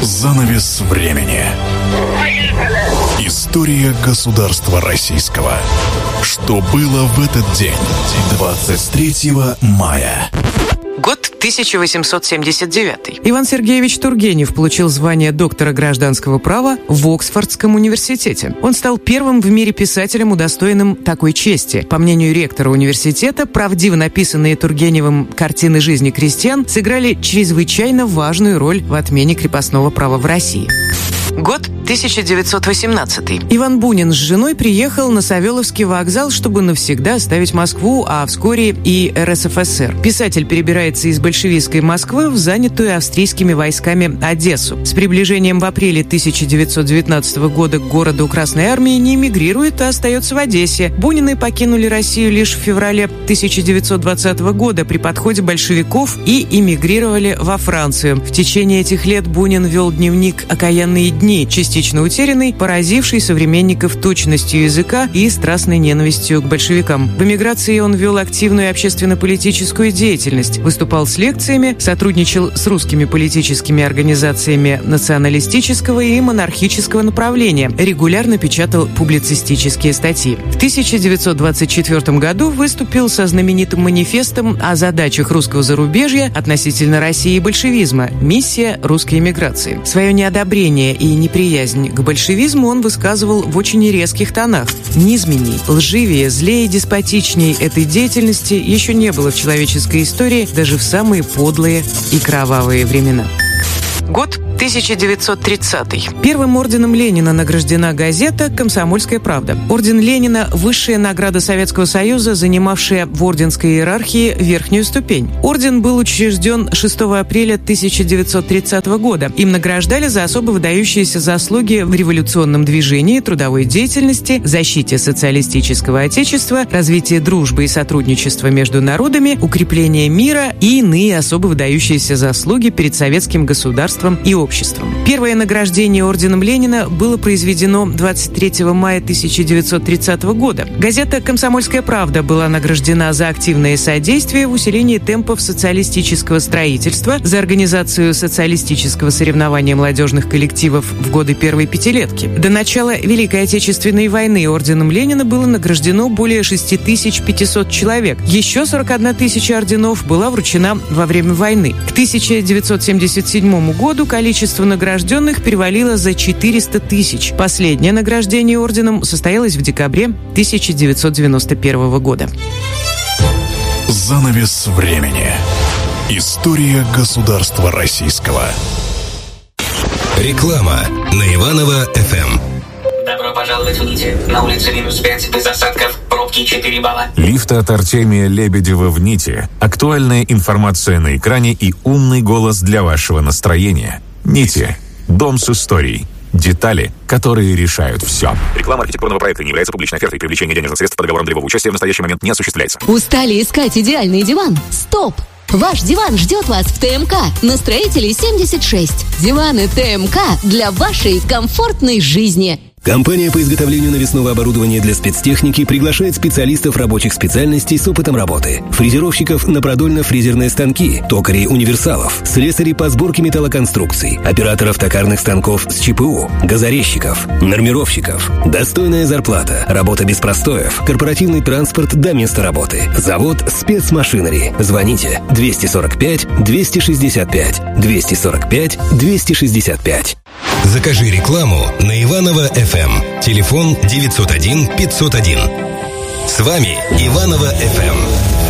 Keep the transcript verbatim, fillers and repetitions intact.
Занавес времени. История государства российского. Что было в этот день, двадцать третьего мая? Год тысяча восемьсот семьдесят девятый. Иван Сергеевич Тургенев получил звание доктора гражданского права в Оксфордском университете. Он стал первым в мире писателем, удостоенным такой чести. По мнению ректора университета, правдиво написанные Тургеневым картины жизни крестьян сыграли чрезвычайно важную роль в отмене крепостного права в России. Год тысяча девятьсот восемнадцатый. Иван Бунин с женой приехал на Савеловский вокзал, чтобы навсегда оставить Москву, а вскоре и эр эс эф эс эр. Писатель перебирается из большевистской Москвы в занятую австрийскими войсками Одессу. С приближением в апреле тысяча девятьсот девятнадцатого года к городу Красной Армии не эмигрирует, а остается в Одессе. Бунины покинули Россию лишь в феврале тысяча девятьсот двадцатого года при подходе большевиков и эмигрировали во Францию. В течение этих лет Бунин вел дневник «Окаянные дни», частично утерянный, поразивший современников точностью языка и страстной ненавистью к большевикам. В эмиграции он вел активную общественно-политическую деятельность, выступал с лекциями, сотрудничал с русскими политическими организациями националистического и монархического направления, регулярно печатал публицистические статьи. В тысяча девятьсот двадцать четвёртом году выступил со знаменитым манифестом о задачах русского зарубежья относительно России и большевизма «Миссия русской эмиграции». Свое неодобрение и неприязнь к большевизму он высказывал в очень резких тонах. Низменней, лживее, злее и деспотичней этой деятельности еще не было в человеческой истории даже в самые подлые и кровавые времена. Год тысяча девятьсот тридцатый. Первым орденом Ленина награждена газета «Комсомольская правда». Орден Ленина – высшая награда Советского Союза, занимавшая в орденской иерархии верхнюю ступень. Орден был учрежден шестого апреля тысяча девятьсот тридцатого года. Им награждали за особо выдающиеся заслуги в революционном движении, трудовой деятельности, защите социалистического отечества, развитии дружбы и сотрудничества между народами, укреплении мира и иные особо выдающиеся заслуги перед советским государством и обществом. Первое награждение орденом Ленина было произведено двадцать третьего мая тысяча девятьсот тридцатого года. Газета «Комсомольская правда» была награждена за активное содействие в усилении темпов социалистического строительства, за организацию социалистического соревнования молодежных коллективов в годы первой пятилетки. До начала Великой Отечественной войны орденом Ленина было награждено более шесть тысяч пятьсот человек. Еще сорок одна тысяча орденов была вручена во время войны. К тысяча девятьсот семьдесят седьмому году количество Количество награжденных перевалило за четыреста тысяч. Последнее награждение орденом состоялось в декабре тысяча девятьсот девяносто первого года. Занавес времени. История государства российского. Реклама на Иваново эф эм. Добро пожаловать в Нити. На улице минус пять, без осадков, пробки четыре балла. Лифта от Артемия Лебедева в Нити. Актуальная информация на экране и умный голос для вашего настроения. Нити. Дом с историей. Детали, которые решают все. Реклама архитектурного проекта не является публичной офертой. Привлечение денежных средств по договорам долевого участия в настоящий момент не осуществляется. Устали искать идеальный диван? Стоп! Ваш диван ждет вас в тэ эм ка на Строителей семьдесят шесть. Диваны тэ эм ка для вашей комфортной жизни. Компания по изготовлению навесного оборудования для спецтехники приглашает специалистов рабочих специальностей с опытом работы. Фрезеровщиков на продольно-фрезерные станки, токарей универсалов, слесарей по сборке металлоконструкций, операторов токарных станков с че пэ у, газорезчиков, нормировщиков. Достойная зарплата, работа без простоев, корпоративный транспорт до места работы. Завод «Спецмашинери». Звоните двести сорок пять двести шестьдесят пять двести сорок пять двести шестьдесят пять. Закажи рекламу на Иваново эф эм. Телефон девятьсот один пятьсот один. С вами Иваново эф эм.